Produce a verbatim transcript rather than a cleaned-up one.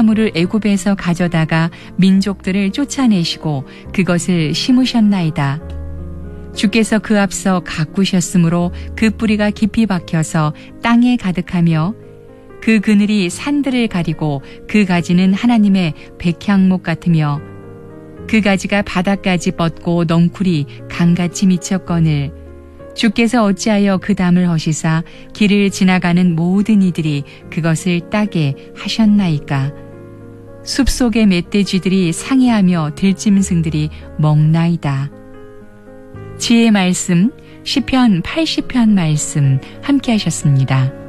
소나무를 애굽에서 가져다가 민족들을 쫓아내시고 그것을 심으셨나이다. 주께서 그 앞서 가꾸셨으므로 그 뿌리가 깊이 박혀서 땅에 가득하며 그 그늘이 산들을 가리고 그 가지는 하나님의 백향목 같으며 그 가지가 바닥까지 뻗고 넝쿨이 강같이 미쳤거늘 주께서 어찌하여 그 담을 허시사 길을 지나가는 모든 이들이 그것을 따게 하셨나이까. 숲속의 멧돼지들이 상해하며 들짐승들이 먹나이다. 지혜의 말씀 시편 팔십 편 말씀 함께 하셨습니다.